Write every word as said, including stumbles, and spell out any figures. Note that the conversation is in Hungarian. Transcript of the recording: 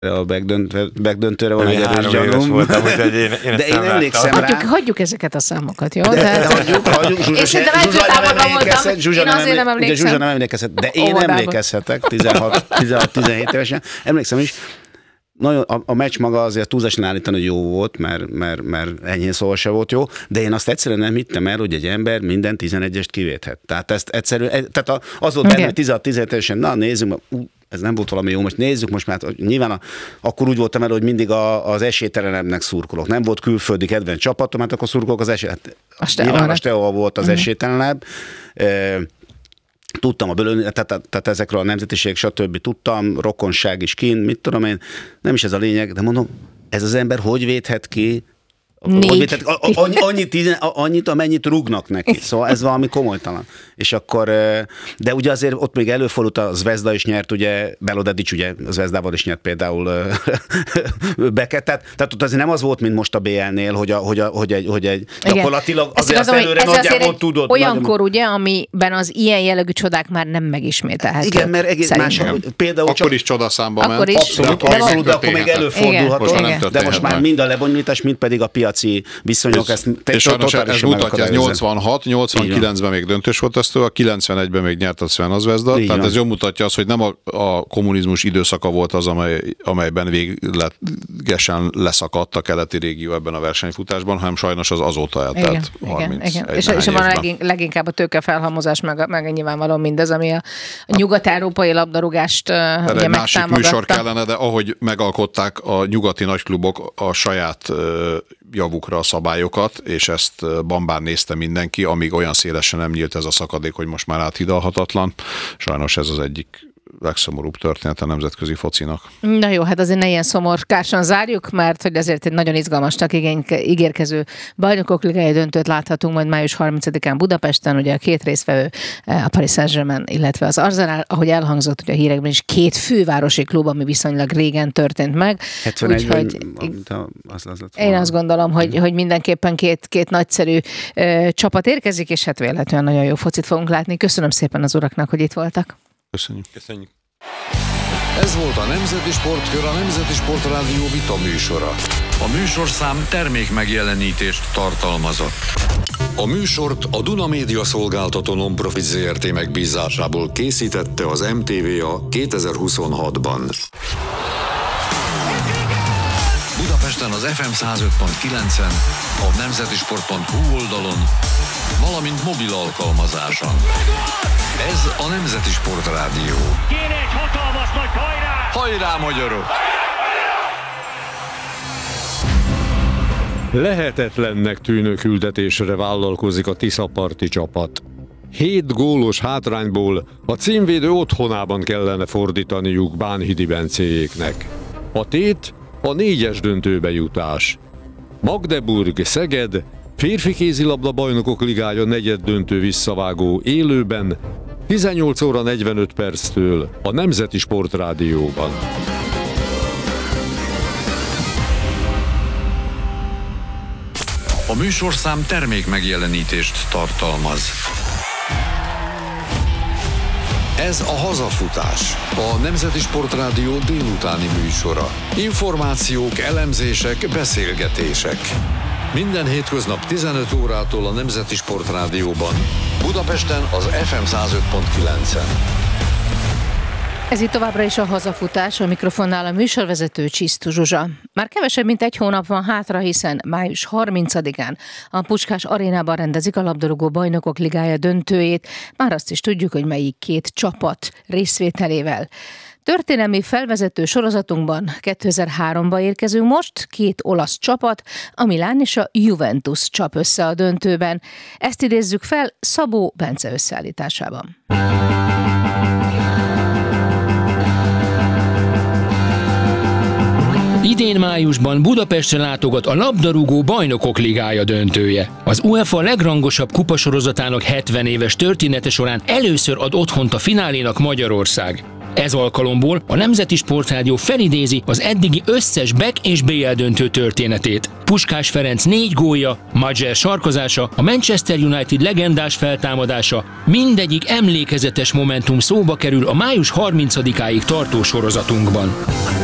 a backdöntőre van egy erős gyanúm. Voltam, úgyhogy én, én de én emlékszem rá. Hagyjuk, hagyjuk ezeket a számokat, jó? De, de hagyjuk, hagyjuk. Zsuzsa, én szerintem Zsuzsa nem emlékezhet, Zsuzsa én azért nem emlékszem. Zsuzsa nem emlékezhet, de én Óvodában. emlékezhetek tizenhat-tizenhét évesen. Emlékszem is, nagyon, a, a meccs maga azért túlzásan állítani, hogy jó volt, mert, mert, mert enyhén szóval se volt jó, de én azt egyszerűen nem hittem el, hogy egy ember minden tizenegyest kivéthet. Tehát ezt egyszerűen, tehát az volt benne, hogy tizenhat-tizenhét évesen, na nézzük, ez nem volt valami jó, most nézzük, most már nyilván a, akkor úgy voltam el, hogy mindig a, az esélytelenebbnek szurkolok. Nem volt külföldi kedvenc csapatom, hát akkor szurkolok az esély. Hát, nyilván a Steaua volt az uh-huh. esélytelenebb. E, tudtam a bölön, tehát, tehát ezekről a nemzetiség, stb. Tudtam, rokonság is kint, mit tudom én, nem is ez a lényeg, de mondom, ez az ember hogy védhet ki, hogy védhet, a, a, annyi, tizen, annyit, amennyit rúgnak neki, szóval ez valami komolytalan. És akkor, de ugye azért ott még előfordult, a Zvezda is nyert, ugye, Belodedics ugye a Zvezdával is nyert például Beket, tehát, tehát ott azért nem az volt, mint most a bé el-nél, hogy, a, hogy, a, hogy egy, hogy egy gyakorlatilag azért azt előre nagyjából tudod. Olyankor nagyon... ugye, amiben az ilyen jellegű csodák már nem megismételhetők. Igen, mert egész más, például akkor csak, is csodaszámba ment. Is. Abszolút, akkor abszolút de akkor még előfordulhatott, most de most már mind a lebonyolítás, mind pedig a piaci viszonyok. És, és sajnos ez mutatja, nyolcvanhat nyolcvankilencben még döntős volt ezt, a kilencvenegyben még nyert a Crvena Zvezda, tehát van. Ez jól mutatja azt, hogy nem a, a kommunizmus időszaka volt az, amely, amelyben véglegesen leszakadt a keleti régió ebben a versenyfutásban, hanem sajnos az azóta eltelt harminc. És, és van a legin, leginkább a tőkefelhalmozás, meg, meg nyilvánvalóan mindez, ami a, a nyugat-európai labdarúgást uh, ugye másik műsor kellene, de ahogy megalkották a nyugati nagyklubok a saját uh, javukra a szabályokat, és ezt bambán nézte mindenki, amíg olyan szélesen nem nyílt ez a szakadék, hogy most már áthidalhatatlan. Sajnos ez az egyik legszomorúbb történet a nemzetközi focinak. Na jó, hát azért ne ilyen szomorkásan zárjuk, mert hogy azért egy nagyon izgalmasnak ígérkező bajnokok ligája döntőt láthatunk majd május harmincadikán Budapesten, ugye a két résztvevő, a Paris Saint-Germain, illetve az Arsenal, ahogy elhangzott ugye a hírekben is, két fővárosi klub, ami viszonylag régen történt meg. hetvenegyben, Úgyhogy az, az én azt gondolom, hogy, hogy mindenképpen két, két nagyszerű ö, csapat érkezik, és hát véletlenül nagyon jó focit fogunk látni. Köszönöm szépen az uraknak, hogy itt voltak. Köszönjük. Köszönjük. Ez volt a Nemzeti Sportkör, a Nemzeti Sportrádió vita műsora. A műsorszám termék megjelenítést tartalmazott. A műsort a Duna Média Szolgáltató Non-Profit zé er té megbízásából készítette az em té vé a kétezer-huszonhatban. Budapesten az ef em száz öt pont kilencen, a nemzetisport pont hú oldalon, valamint mobil alkalmazáson. Ez a Nemzeti Sportrádió. Kéne egy hatalmas nagy hajrá! Hajrá, magyarok! Lehetetlennek tűnő küldetésre vállalkozik a Tiszaparti csapat. Hét gólos hátrányból a címvédő otthonában kellene fordítaniuk Bánhidi Bencéjéknek. A tét a négyes döntőbe jutás. Magdeburg, Szeged, férfi kézilabda bajnokok ligája negyed döntő visszavágó élőben, tizennyolc óra negyvenöt perctől a Nemzeti Sportrádióban. A műsorszám termék megjelenítést tartalmaz. Ez a Hazafutás, a Nemzeti Sportrádió délutáni műsora. Információk, elemzések, beszélgetések. Minden hétköznap tizenöt órától a Nemzeti Sportrádióban. Budapesten az ef em száz öt pont kilencen. Ez itt továbbra is a Hazafutás, a mikrofonnál a műsorvezető Csisztu Zsuzsa. Már kevesebb, mint egy hónap van hátra, hiszen május harmincadikán a Puskás Arénában rendezik a labdarúgó bajnokok ligája döntőjét. Már azt is tudjuk, hogy melyik két csapat részvételével. Történelmi felvezető sorozatunkban kétezer-háromba érkezünk most, két olasz csapat, a Milán és a Juventus csap össze a döntőben. Ezt idézzük fel Szabó Bence összeállításában. Idén májusban Budapestre látogat a labdarúgó bajnokok ligája döntője. Az UEFA legrangosabb kupasorozatának hetven éves története során először ad otthont a finálénak Magyarország. Ez alkalomból a Nemzeti Sportrádió felidézi az eddigi összes Back és bé el döntő történetét. Puskás Ferenc négy gólja, Majer sarkozása, a Manchester United legendás feltámadása, mindegyik emlékezetes momentum szóba kerül a május harmincadikáig tartó sorozatunkban.